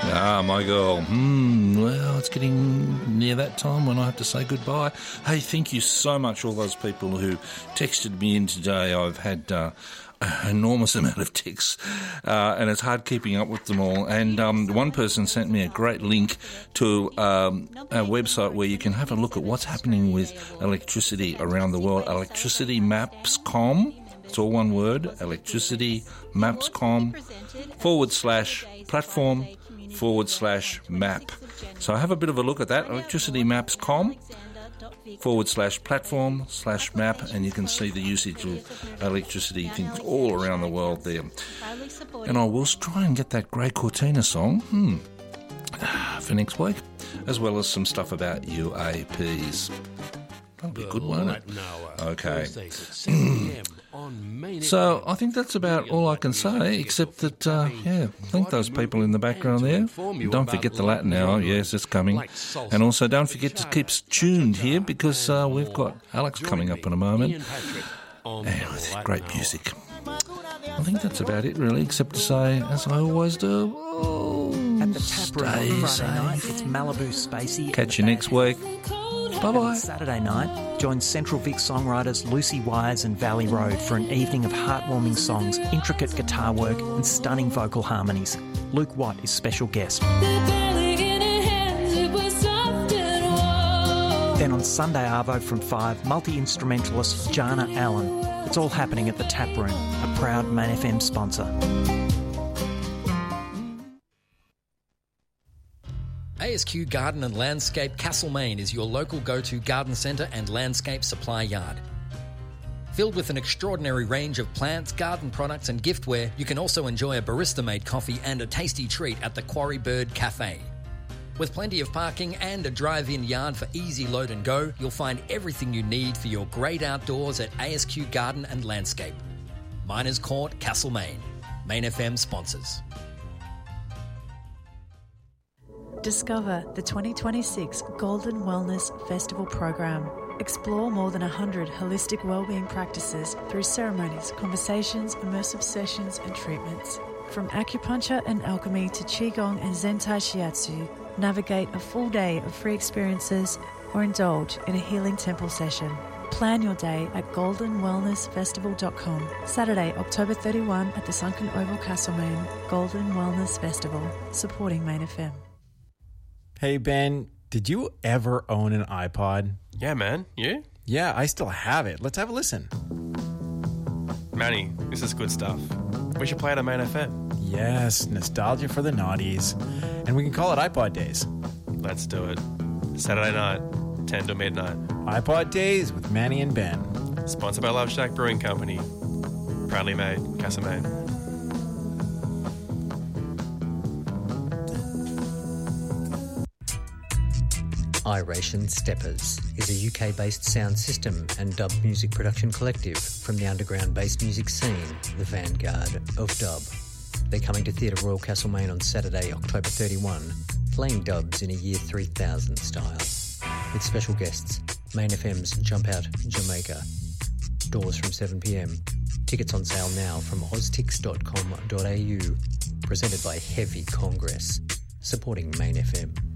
Ah, my girl. Well, it's getting near that time when I have to say goodbye. Hey, thank you so much, all those people who texted me in today. I've had an enormous amount of texts, and it's hard keeping up with them all. And one person sent me a great link to a website where you can have a look at what's happening with electricity around the world. Electricitymaps.com. It's all one word, electricitymaps.com/platform/map. So have a bit of a look at that, electricitymaps.com/platform/map, and you can see the usage of electricity things all around the world there. And I will try and get that Grey Cortina song for next week, as well as some stuff about UAPs. That'll be a good one, won't it? Okay. So I think that's about all I can say, except that, thank those people in the background there. Don't forget the Latin hour. Yes, it's coming. And also don't forget to keep tuned here, because we've got Alex coming up in a moment. And with great music. I think that's about it, really, except to say, as I always do, at the Tap Room on Friday night, it's Malibu Spacey. Catch you next week. Bye-bye. Saturday night, join Central Vic songwriters Lucy Wires and Valley Road for an evening of heartwarming songs, intricate guitar work and stunning vocal harmonies. Luke Watt is special guest. Then on Sunday Arvo from 5, multi-instrumentalist Jana Allen. It's all happening at the Tap Room, a proud Main FM sponsor. ASQ Garden and Landscape Castlemaine is your local go-to garden centre and landscape supply yard. Filled with an extraordinary range of plants, garden products and giftware, you can also enjoy a barista-made coffee and a tasty treat at the Quarry Bird Cafe. With plenty of parking and a drive-in yard for easy load and go, you'll find everything you need for your great outdoors at ASQ Garden and Landscape. Miners Court, Castlemaine. Main FM sponsors. Discover the 2026 Golden Wellness Festival program. Explore more than 100 holistic wellbeing practices through ceremonies, conversations, immersive sessions and treatments. From acupuncture and alchemy to qigong and zentai shiatsu, navigate a full day of free experiences or indulge in a healing temple session. Plan your day at goldenwellnessfestival.com. Saturday, October 31 at the Sunken Oval, Castlemaine. Golden Wellness Festival, supporting Main FM. Hey, Ben, did you ever own an iPod? Yeah, man. You? Yeah, I still have it. Let's have a listen. Manny, this is good stuff. We should play it on Main FM. Yes, nostalgia for the noughties. And we can call it iPod Days. Let's do it. Saturday night, 10 to midnight. iPod Days with Manny and Ben. Sponsored by Love Shack Brewing Company. Proudly made, Castlemaine. Iration Steppers is a UK-based sound system and dub music production collective from the underground bass music scene, the vanguard of dub. They're coming to Theatre Royal Castlemaine on Saturday, October 31, playing dubs in a Year 3000 style. With special guests, Main FM's Jump Out Jamaica. Doors from 7pm. Tickets on sale now from oztix.com.au. Presented by Heavy Congress. Supporting Main FM.